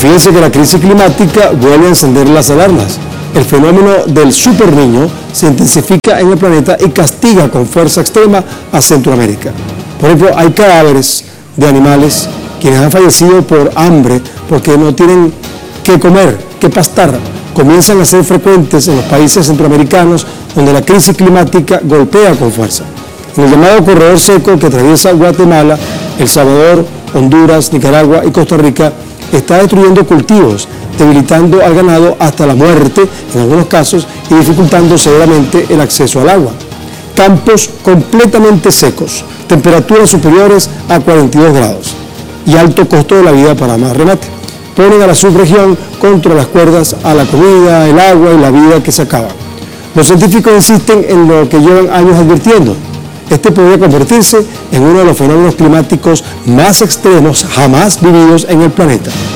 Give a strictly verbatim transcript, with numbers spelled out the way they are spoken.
fíjense que la crisis climática vuelve a encender las alarmas. El fenómeno del superniño se intensifica en el planeta y castiga con fuerza extrema a Centroamérica. Por ejemplo, hay cadáveres de animales quienes han fallecido por hambre porque no tienen qué comer, qué pastar. Comienzan a ser frecuentes en los países centroamericanos donde la crisis climática golpea con fuerza. En el llamado corredor seco que atraviesa Guatemala, El Salvador, Honduras, Nicaragua y Costa Rica, está destruyendo cultivos, debilitando al ganado hasta la muerte en algunos casos y dificultando severamente el acceso al agua. Campos completamente secos, temperaturas superiores a cuarenta y dos grados y alto costo de la vida para más remate. Ponen a la subregión contra las cuerdas a la comida, el agua y la vida que se acaba. Los científicos insisten en lo que llevan años advirtiendo. Este podría convertirse en uno de los fenómenos climáticos más extremos jamás vividos en el planeta.